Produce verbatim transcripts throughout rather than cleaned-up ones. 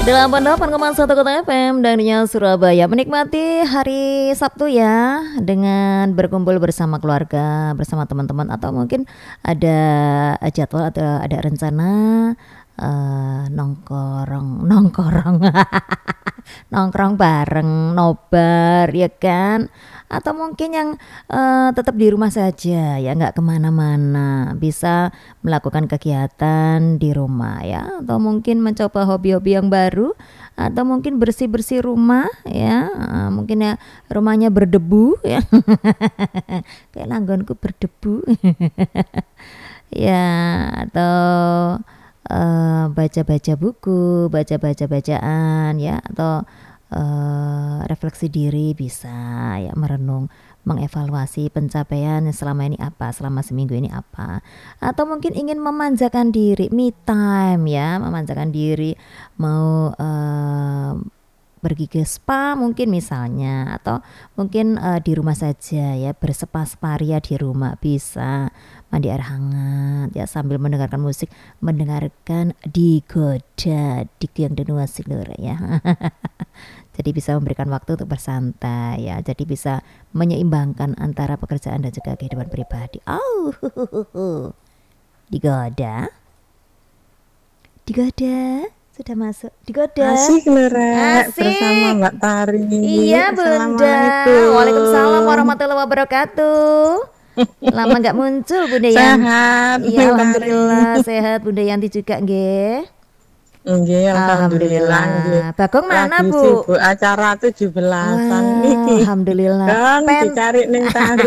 delapan puluh delapan koma satu Kota F M Daniel Surabaya. Menikmati hari Sabtu ya, dengan berkumpul bersama keluarga, bersama teman-teman, atau mungkin ada jadwal atau ada rencana uh, nongkrong nongkrong nongkrong bareng, nobar ya kan, atau mungkin yang uh, tetap di rumah saja ya, nggak kemana-mana, bisa melakukan kegiatan di rumah ya, atau mungkin mencoba hobi-hobi yang baru, atau mungkin bersih-bersih rumah ya, uh, mungkin ya rumahnya berdebu ya kayak langgonku berdebu ya, atau uh, baca-baca buku, baca-baca bacaan ya, atau uh, refleksi diri bisa ya, merenung, mengevaluasi pencapaian selama ini apa, selama seminggu ini apa, atau mungkin ingin memanjakan diri, me time ya, memanjakan diri, mau uh, pergi ke spa mungkin misalnya, atau mungkin uh, di rumah saja ya, berspa-spa ria di rumah bisa, mandi air hangat ya, sambil mendengarkan musik, mendengarkan Digoda Dik yang denua silur ya jadi bisa memberikan waktu untuk bersantai ya, jadi bisa menyeimbangkan antara pekerjaan dan juga kehidupan pribadi. Oh Digoda Digoda sudah masuk. Digoda asik Lurek, bersama Mbak Tari. Iya Bunda. Waalaikumsalam warahmatullahi wabarakatuh. Lama nggak muncul Bunda Yanti. Sehat. Iya alhamdulillah sehat. Bunda Yanti juga nggih. Nggih, alhamdulillah. Bagong mana lagi Bu? Sibuk acara tujuh belasan niki. Alhamdulillah. Kan Pen... dicari ning Tari.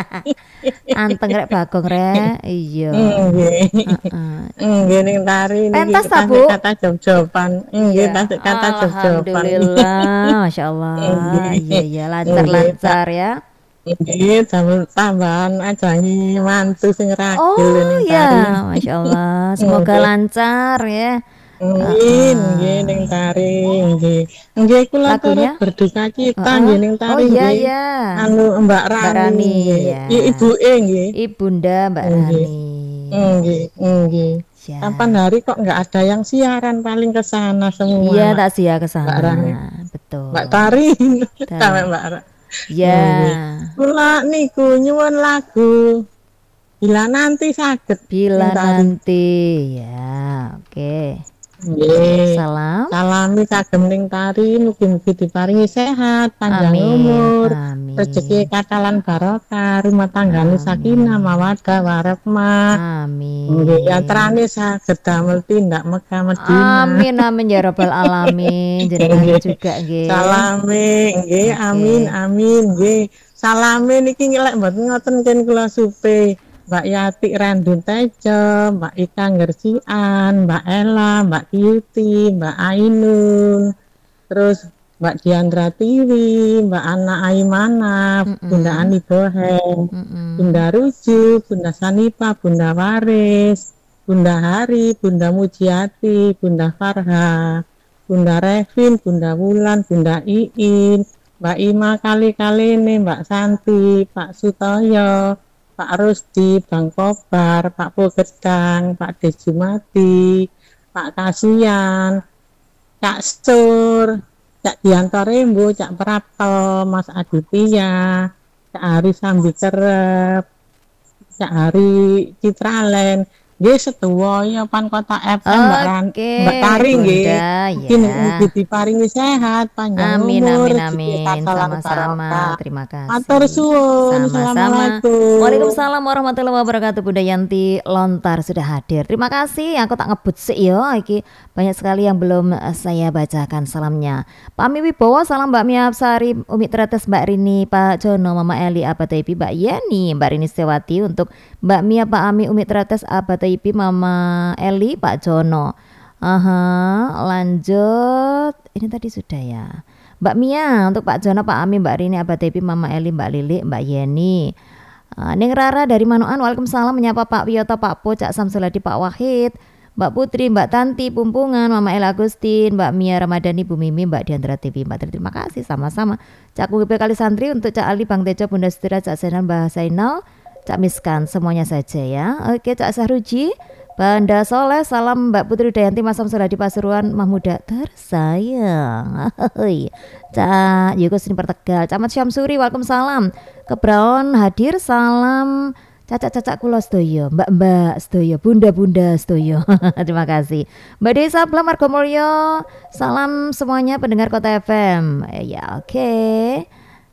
Anteng rek Bagong rek. Iya. Nggih. Heeh. Nggih ning Tari niki. Pentas ta Bu? Kata job-joban. Nggih, tasik kata job-joban. Alhamdulillah, masyaallah. Iya iya lancar-lancar ya. Ini tambahan aja nih mantu sing ragil. Oh ya, masya Allah. Semoga lancar ya. Nggih, nggih ning Tari, nggih. Nggih kula turut berduka cita nggih ning Tari. Oh iya ya. Anu Mbak Rani. Ya. Ibuke nggih. Ibunda Mbak Rani. Nggih, nggih. Kapan hari kok nggak ada yang siaran, paling ke sana semua. Iya, tak sia ke sana. Mbak Rani. Betul. Mbak Tari sampe Mbak Rani. Ya. Kula niku nyuwun lagu Bila Nanti saged. Bila Nanti ya, oke. Okay. Nggih. Salam. Salami kagem ning Tari, mugi-mugi diparingi sehat, panjang amin, umur, amin. Rezeki katalan barokah, rumah tanggane sakinah mawaddah warahmah. Amin. Nggih, yatrane saged damel tindak Mekah Madinah. Amin amin ya rabbal alamin. Jenengan juga nggih. Salame nggih, okay. Amin amin nggih. Salame niki lek mboten ngoten ken kula supe. Mbak Yati Randun Tejo, Mbak Ika Ngersian, Mbak Ella, Mbak Yuti, Mbak Ainun, terus Mbak Diandra Tiwi, Mbak Ana Aimana, mm -mm. Bunda Ani Bohem, mm -mm. Bunda Ruju, Bunda Sanipa, Bunda Waris, Bunda Hari, Bunda Mujiati, Bunda Farha, Bunda Revin, Bunda Wulan, Bunda Iin, Mbak Ima kali-kali ini, Mbak Santi, Pak Sutoyo, Pak Rusdi, Bang Kobar, Pak Pogedang, Pak Desjumati, Pak Kasian, Cak Sur, Cak Dianto Rembo, Cak Prapto, Mas Aditya, Cak Hari Sambi Kerep, Cak Hari Citralen, nggih sedoyo pan Kota F M Mbak Ran, Mbak Tari nggih. Mugi diparingi sehat, panjang amin, umur, amin, amin. Sama-sama. Terima kasih. Matur suwun. Assalamualaikum. Waalaikumsalam warahmatullahi wabarakatuh. Bunda Yanti Lontar sudah hadir. Terima kasih. Aku tak ngebut sih yo. Iki banyak sekali yang belum saya bacakan salamnya. Pak Mi Wibowo, salam Mbak Mia Absari, Umi Tretes, Mbak Rini, Pak Jono, Mama Eli, Abah Taipi, Mbak Yeni, Mbak Rini Sewati, untuk Mbak Mia, Pak Ami, Umi Tretes, Abah Taipi, Mama Eli, Pak Jono. Aha, lanjut. Ini tadi sudah ya. Mbak Mia, untuk Pak Jono, Pak Ami, Mbak Rini, Abah Taipi, Mama Eli, Mbak Lili, Mbak Yeni. Uh, Ning Rara dari Manoan, waalaikumsalam, menyapa Pak Wiyoto, Pak Po, Cak Samsuladi, Pak Wahid, Mbak Putri, Mbak Tanti, Pumpungan, Mama El Agustin, Mbak Mia Ramadhani, Bu Mimi, Mbak Diandra T V, Mbak Tri, terima kasih sama-sama. Cak U G P Kali Santri, untuk Cak Ali, Bang Tejo, Bunda Setira, Cak Senan, Mbak Zainal, Cak Miskan semuanya saja ya. Oke, Cak Sahruji, Banda Soleh, salam Mbak Putri Dayanti Masam Suradi Pasuruan Mahmuda tersayang. Hai, Cak Yukos ini Pertegal, Camat Syamsuri, waalaikumsalam. Kebraon hadir, salam cacak-cacak kula sedoyo, mbak-mbak sedoyo, bunda-bunda sedoyo. Terima kasih. Mbak Desa Blam Margomulyo, salam semuanya pendengar Kota F M. Ya, oke. Okay.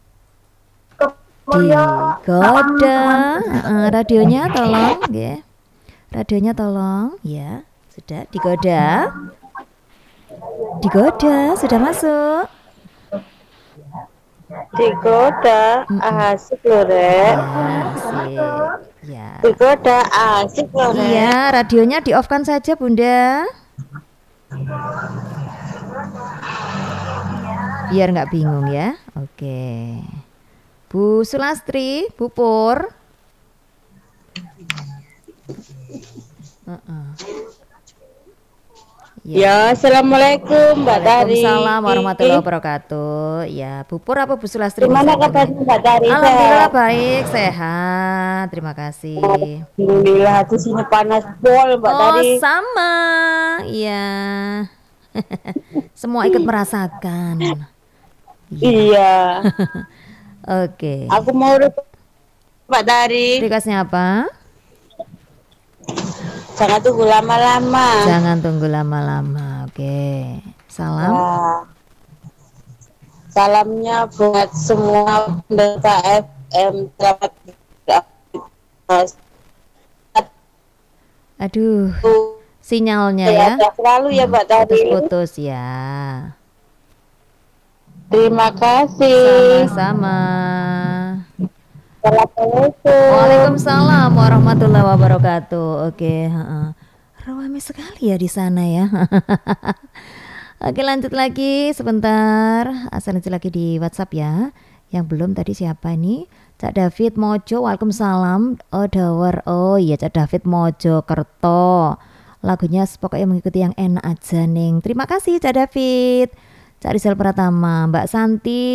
Digoda uh, radionya tolong ya. Radionya tolong ya. Sudah digoda. Digoda sudah masuk. Digoda asik loh, Rek. Ya, asik. Ya. Digoda asik loh, Rek. Iya, radionya di off kan saja, Bunda. Biar nggak bingung ya. Oke. Bu Sulastri, Bu Pur. Uh-uh. Ya. Ya, assalamualaikum Mbak Dari. Waalaikumsalam warahmatullahi wabarakatuh. Ya, Bu Pur apa Bu Sulastri? Gimana kabarnya Mbak Dari? Alhamdulillah baik, sehat. Terima kasih. Alhamdulillah, di sini panas bol Mbak oh, Dari. Oh, sama. Iya. Semua ikut merasakan. Iya. Oke. Okay. Aku mau Mbak Dari. Dikasihnya apa? Jangan tunggu lama-lama. Jangan tunggu lama-lama. Oke. Okay. Salam. Nah, salamnya buat semua pendengar F M. Selamat. Aduh. Sinyalnya ya. Ya selalu ya Mbak Dari. Putus-putus ya. Terima kasih. Sama-sama. Assalamualaikum. Waalaikumsalam warahmatullahi wabarakatuh. Oke, uh, ramai sekali ya di sana ya. Oke, lanjut lagi sebentar. Asal lanjut lagi di WhatsApp ya. Yang belum tadi siapa ini? Cak David Mojo. Waalaikumsalam. Oh, Dawar. Oh iya, Cak David Mojo Kerto. Lagunya pokoknya mengikuti yang enak aja ning. Terima kasih Cak David. Cak Rizal Pratama, Mbak Santi.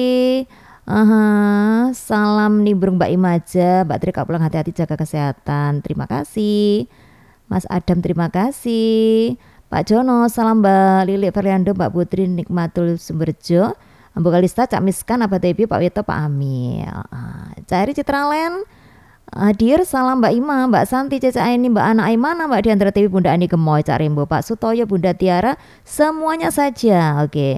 Aha, salam nimbrung Mbak Imaja, Mbak Trika pulang hati-hati jaga kesehatan. Terima kasih. Mas Adam terima kasih. Pak Jono, salam Mbak Lili Fernando, Mbak Putri Nikmatul Sumberjo, Ambu Kalista, Cak Miskan, Abah Tebi, Pak Wito, Pak Amil. Ah, Cari Citralen hadir, salam Mbak Ima, Mbak Santi, Ceca Aini, Mbak Ana Aimana, Mbak Diantara Tewi, Bunda Ani Gemoy, Cak Rembo, Pak Sutoyo, Bunda Tiara, semuanya saja. Oke. Okay.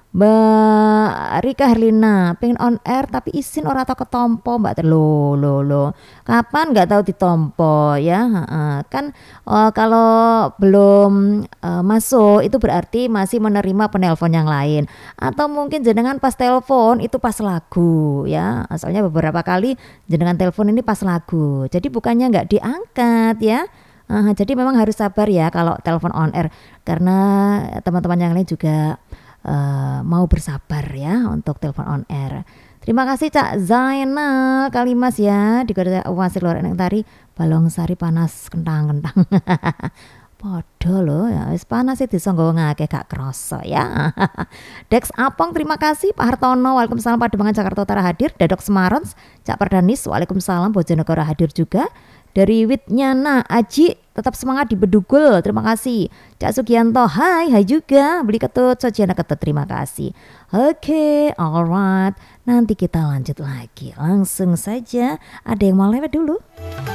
Mbak Rika Herlina pengen on air tapi izin orang tahu ketompo Mbak lo lo lo kapan nggak tahu ditompo ya ha-ha. Kan uh, kalau belum uh, masuk itu berarti masih menerima penelpon yang lain atau mungkin jenengan pas telepon itu pas lagu ya, soalnya beberapa kali jenengan telepon ini pas lagu jadi bukannya nggak diangkat ya. Uh, jadi memang harus sabar ya kalau telepon on air karena teman-teman yang lain juga Uh, mau bersabar ya untuk telepon on air. Terima kasih Cak Zainal Kalimas ya di Kota Wasir Luar Eneng Tari Balong Sari panas kentang-kentang. Podo loh ya wis panas itu songgo ngake gak kroso ya. Dex Apong terima kasih. Pak Hartono waalaikumsalam. Pademangan Jakarta Utara hadir. Dadok Semarons Cak Perdanis waalaikumsalam. Bojonegoro hadir juga. Dari Witnyana Aji tetap semangat di Bedugul, terima kasih. Cak Sugianto, hai, hai juga. Beli ketut, Sojiana ketut, terima kasih. Oke, okay, alright. Nanti kita lanjut lagi. Langsung saja, ada yang mau lewat dulu?